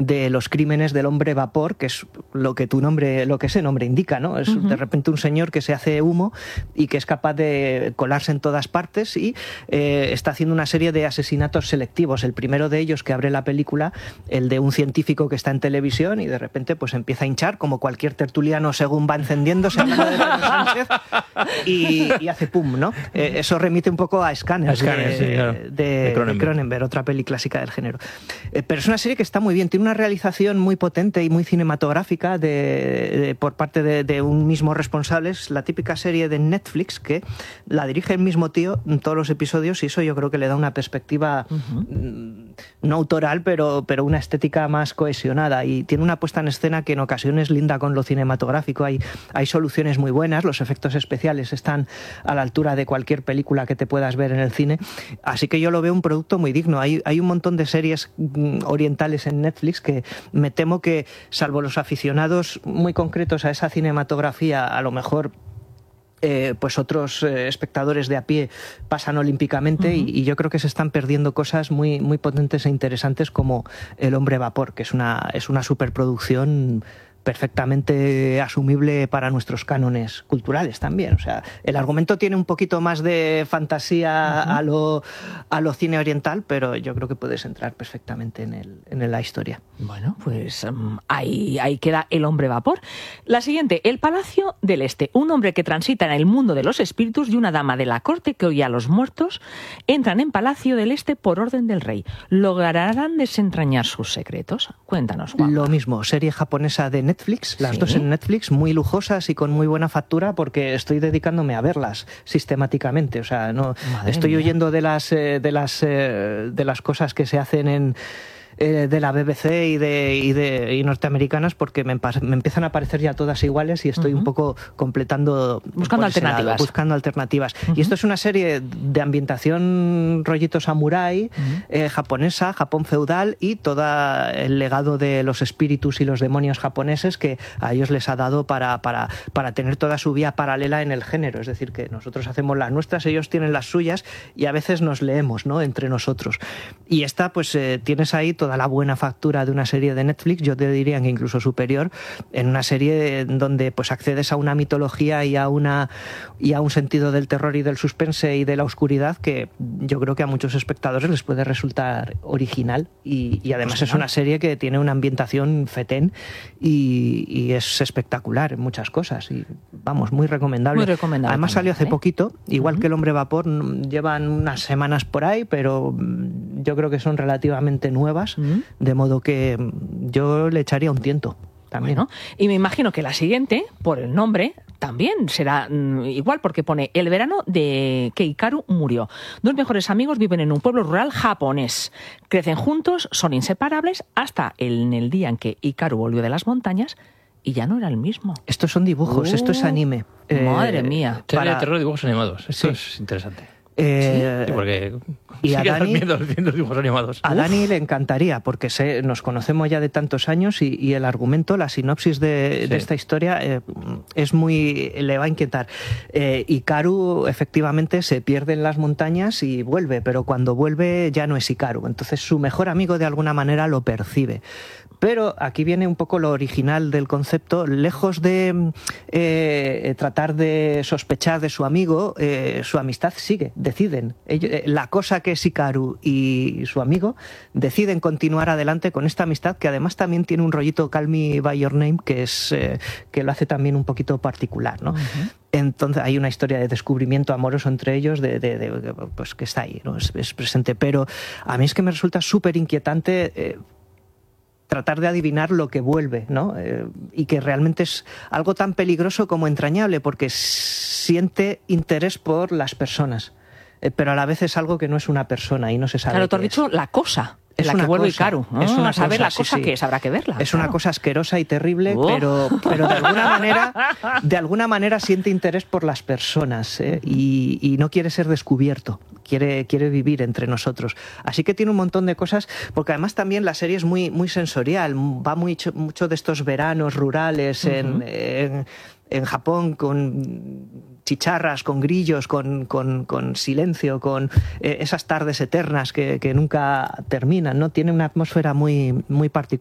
de los crímenes del hombre vapor, que es lo que ese nombre indica, ¿no? Es de repente un señor que se hace humo y que es capaz de colarse en todas partes y está haciendo una serie de asesinatos selectivos. El primero de ellos, que abre la película, el de un científico que está en televisión y de repente pues empieza a hinchar, como cualquier tertuliano según va encendiéndose, hablando de Pedro Sánchez, y hace pum, ¿no? Eso remite un poco a Scanners, de Cronenberg, otra peli clásica del género. Pero es una serie que está muy bien, tiene una realización muy potente y muy cinematográfica por parte de un mismo responsable. Es la típica serie de Netflix que la dirige el mismo tío en todos los episodios, y eso yo creo que le da una perspectiva no autoral, pero una estética más cohesionada, y tiene una puesta en escena que en ocasiones linda con lo cinematográfico. Hay soluciones muy buenas, los efectos especiales están a la altura de cualquier película que te puedas ver en el cine, así que yo lo veo un producto muy digno. Hay un montón de series orientales en Netflix que me temo que, salvo los aficionados muy concretos a esa cinematografía, a lo mejor pues otros espectadores de a pie pasan olímpicamente, y yo creo que se están perdiendo cosas muy, muy potentes e interesantes, como El hombre vapor, que es una superproducción perfectamente asumible para nuestros cánones culturales también. O sea, el argumento tiene un poquito más de fantasía a lo cine oriental, pero yo creo que puedes entrar perfectamente en la historia. Bueno, pues ahí queda El hombre vapor. La siguiente, El Palacio del Este. Un hombre que transita en el mundo de los espíritus y una dama de la corte que oye a los muertos entran en Palacio del Este por orden del rey. ¿Lograrán desentrañar sus secretos? Cuéntanos, Juan. Lo mismo, serie japonesa de Netflix, las dos en Netflix, muy lujosas y con muy buena factura, porque estoy dedicándome a verlas sistemáticamente. O sea, no estoy huyendo de las cosas que se hacen de la BBC y norteamericanas, porque me empiezan a parecer ya todas iguales, y estoy un poco buscando alternativas. Y esto es una serie de ambientación rollito samurái, japonesa, Japón feudal, y todo el legado de los espíritus y los demonios japoneses que a ellos les ha dado para tener toda su vía paralela en el género. Es decir, que nosotros hacemos las nuestras, ellos tienen las suyas, y a veces nos leemos, ¿no?, entre nosotros. Y esta, pues tienes ahí toda la buena factura de una serie de Netflix, yo te diría que incluso superior, en una serie donde pues accedes a una mitología y a un sentido del terror y del suspense y de la oscuridad que yo creo que a muchos espectadores les puede resultar original, y además es una serie que tiene una ambientación fetén y es espectacular en muchas cosas, y vamos, muy recomendable. Además salió hace poquito, igual que El hombre vapor, llevan unas semanas por ahí, pero yo creo que son relativamente nuevas, de modo que yo le echaría un tiento también. Bueno, y me imagino que la siguiente, por el nombre, también será igual, porque pone El verano de que Hikaru murió. Dos mejores amigos viven en un pueblo rural japonés. Crecen juntos, son inseparables, hasta en el día en que Hikaru volvió de las montañas y ya no era el mismo. Estos son dibujos, esto es anime. Madre mía. Serie de terror, dibujos animados. Esto es interesante. Sí, porque y a Dani, viendo dibujos animados. A Dani le encantaría, porque nos conocemos ya de tantos años, y el argumento, la sinopsis de esta historia le va a inquietar. Hikaru efectivamente se pierde en las montañas y vuelve, pero cuando vuelve ya no es Hikaru. Entonces su mejor amigo de alguna manera lo percibe. Pero aquí viene un poco lo original del concepto. Lejos de tratar de sospechar de su amigo, su amistad sigue, deciden. La cosa que es Hikaru y su amigo deciden continuar adelante con esta amistad, que además también tiene un rollito Call Me By Your Name, que lo hace también un poquito particular, ¿no? Entonces hay una historia de descubrimiento amoroso entre ellos, pues que está ahí, ¿no? Es presente. Pero a mí es que me resulta súper inquietante tratar de adivinar lo que vuelve, ¿no? Y que realmente es algo tan peligroso como entrañable, porque siente interés por las personas, pero a la vez es algo que no es una persona y no se sabe. Claro, tú has dicho la cosa. Es la una que vuelve cosa, Hikaru, ¿no? Es una saber cosa, la cosa que es, habrá que verla. Es una cosa asquerosa y terrible, pero de alguna manera siente interés por las personas, y no quiere ser descubierto, quiere vivir entre nosotros. Así que tiene un montón de cosas, porque además también la serie es muy, muy sensorial, va mucho de estos veranos rurales en Japón, con chicharras, con grillos, con silencio, con esas tardes eternas que nunca terminan, ¿no? Tiene una atmósfera muy, muy particular.